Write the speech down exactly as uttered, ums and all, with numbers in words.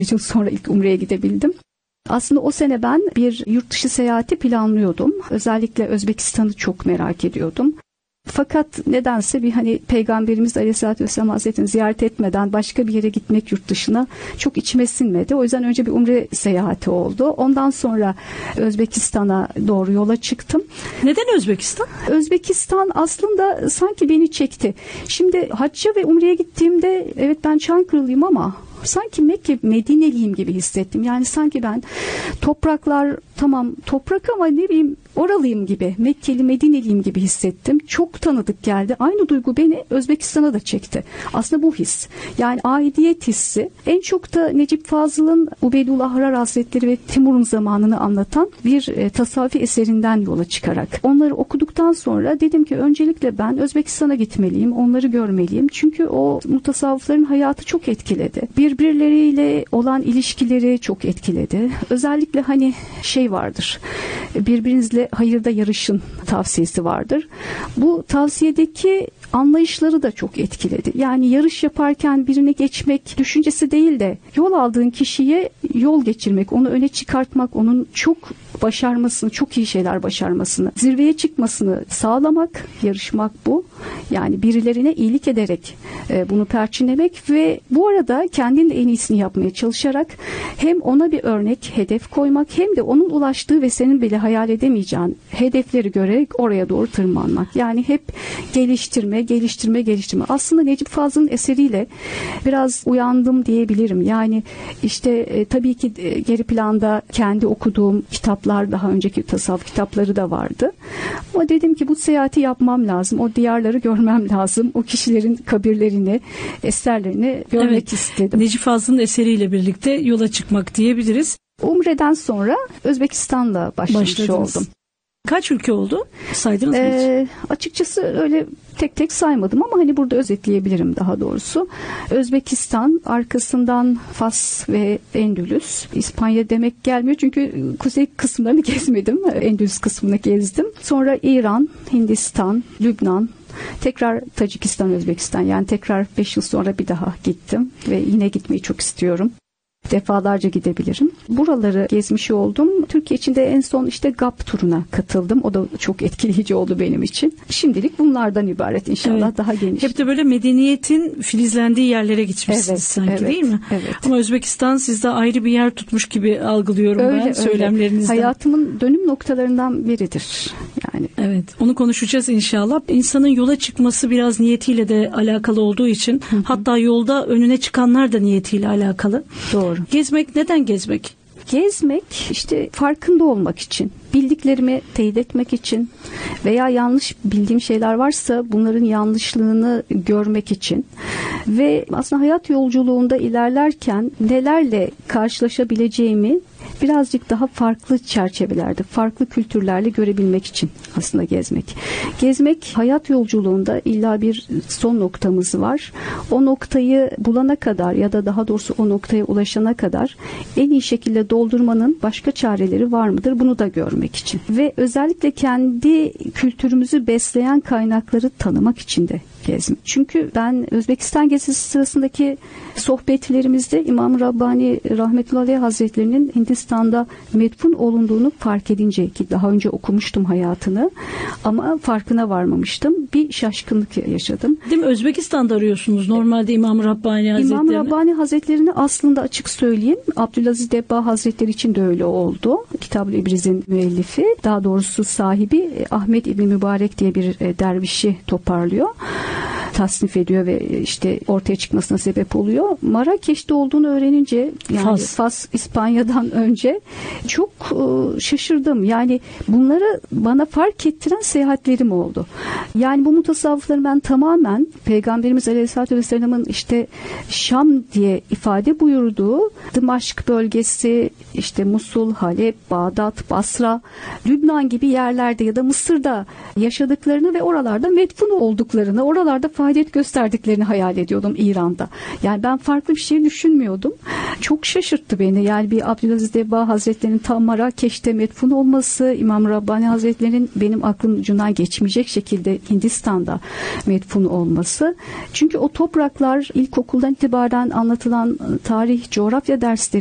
yıl sonra ilk Umre'ye gidebildim. Aslında o sene ben bir yurt dışı seyahati planlıyordum. Özellikle Özbekistan'ı çok merak ediyordum. Fakat nedense bir hani Peygamberimiz Aleyhisselatü Vesselam Hazretleri'ni ziyaret etmeden başka bir yere gitmek yurt dışına çok içime sinmedi. O yüzden önce bir Umre seyahati oldu. Ondan sonra Özbekistan'a doğru yola çıktım. Neden Özbekistan? Özbekistan aslında sanki beni çekti. Şimdi hacca ve Umre'ye gittiğimde evet ben Çankırılıyım ama sanki Mekke Medineliyim gibi hissettim. Yani sanki ben topraklar tamam toprak ama ne bileyim oralıyım gibi, Mekkeli Medineliyim gibi hissettim. Çok tanıdık geldi. Aynı duygu beni Özbekistan'a da çekti. Aslında bu his. Yani aidiyet hissi. En çok da Necip Fazıl'ın Ubeydullah Ahrar Hazretleri ve Timur'un zamanını anlatan bir e, tasavvufi eserinden yola çıkarak. Onları okuduktan sonra dedim ki öncelikle ben Özbekistan'a gitmeliyim. Onları görmeliyim. Çünkü o mutasavvıfların hayatı çok etkiledi. Birbirleriyle olan ilişkileri çok etkiledi. Özellikle hani şey vardır. Birbirinizle hayırda yarışın tavsiyesi vardır. Bu tavsiyedeki anlayışları da çok etkiledi. Yani yarış yaparken birine geçmek düşüncesi değil de yol aldığın kişiye yol geçirmek, onu öne çıkartmak, onun çok başarmasını, çok iyi şeyler başarmasını, zirveye çıkmasını sağlamak, yarışmak bu. Yani birilerine iyilik ederek e, bunu perçinlemek ve bu arada kendin de en iyisini yapmaya çalışarak hem ona bir örnek, hedef koymak hem de onun ulaştığı ve senin bile hayal edemeyeceğin hedefleri görerek oraya doğru tırmanmak. Yani hep geliştirme, geliştirme, geliştirme. Aslında Necip Fazıl'ın eseriyle biraz uyandım diyebilirim. Yani işte e, tabii ki e, geri planda kendi okuduğum kitaplar, daha önceki tasavvuf kitapları da vardı. Ama dedim ki bu seyahati yapmam lazım. O diyarları görmem lazım. O kişilerin kabirlerini, eserlerini görmek evet, istedim. Necip Fazıl'ın eseriyle birlikte yola çıkmak diyebiliriz. Umre'den sonra Özbekistan'la başlamış Başladınız. oldum. Kaç ülke oldu? Saydınız mı ee, hiç? Açıkçası öyle tek tek saymadım ama hani burada özetleyebilirim daha doğrusu. Özbekistan, arkasından Fas ve Endülüs. İspanya demek gelmiyor çünkü kuzey kısımlarını gezmedim. Endülüs kısmını gezdim. Sonra İran, Hindistan, Lübnan, tekrar Tacikistan, Özbekistan. Yani tekrar beş yıl sonra bir daha gittim ve yine gitmeyi çok istiyorum. Defalarca gidebilirim. Buraları gezmiş oldum. Türkiye içinde en son işte G A P turuna katıldım. O da çok etkileyici oldu benim için. Şimdilik bunlardan ibaret inşallah evet. Daha geniş. Hep de böyle medeniyetin filizlendiği yerlere gitmişsiniz evet, sanki evet, değil mi? Evet. Ama Özbekistan sizde ayrı bir yer tutmuş gibi algılıyorum öyle, ben söylemlerinizden. Öyle. Hayatımın dönüm noktalarından biridir. Yani. Evet. Onu konuşacağız inşallah. İnsanın yola çıkması biraz niyetiyle de alakalı olduğu için hı hı. Hatta yolda önüne çıkanlar da niyetiyle alakalı. Doğru. Gezmek neden gezmek? Gezmek işte farkında olmak için, bildiklerimi teyit etmek için veya yanlış bildiğim şeyler varsa bunların yanlışlığını görmek için ve aslında hayat yolculuğunda ilerlerken nelerle karşılaşabileceğimi birazcık daha farklı çerçevelerde, farklı kültürlerle görebilmek için aslında gezmek. Gezmek hayat yolculuğunda illa bir son noktamız var. O noktayı bulana kadar ya da daha doğrusu o noktaya ulaşana kadar en iyi şekilde doldurmanın başka çareleri var mıdır? Bunu da görmek için. Ve özellikle kendi kültürümüzü besleyen kaynakları tanımak için de gezmek. Çünkü ben Özbekistan gezisi sırasındaki sohbetlerimizde İmam Rabbani Rahmetullahi Aleyh Hazretlerinin Hindistan'da metfun olunduğunu fark edince, ki daha önce okumuştum hayatını ama farkına varmamıştım. Bir şaşkınlık yaşadım. Değil mi? Özbekistan'da arıyorsunuz normalde İmam Rabbani Hazretlerini. İmam Rabbani Hazretlerini aslında açık söyleyeyim, Abdülaziz Debbah Hazretleri için de öyle oldu. Kitab-ı İbriz'in müellifi, daha doğrusu sahibi Ahmet İbni Mübarek diye bir dervişi toparlıyor. Tasnif ediyor ve işte ortaya çıkmasına sebep oluyor. Marrakeş'te olduğunu öğrenince yani Fas, Fas İspanya'dan önce çok e, şaşırdım. Yani bunları bana fark ettiren seyahatlerim oldu. Yani bu mutasavvıfları ben tamamen Peygamberimiz Aleyhisselatü Vesselam'ın işte Şam diye ifade buyurduğu Dımaşk bölgesi, işte Musul, Halep, Bağdat, Basra, Lübnan gibi yerlerde ya da Mısır'da yaşadıklarını ve oralarda metfun olduklarını, oralarda faaliyet gösterdiklerini hayal ediyordum İran'da. Yani ben farklı bir şey düşünmüyordum. Çok şaşırttı beni. Yani bir Abdülaziz Debba Hazretleri'nin tam Marrakeş'te metfun olması, İmam Rabbani Hazretleri'nin benim aklım ucundan geçmeyecek şekilde Hindistan'da metfun olması. Çünkü o topraklar ilkokuldan itibaren anlatılan tarih, coğrafya dersleri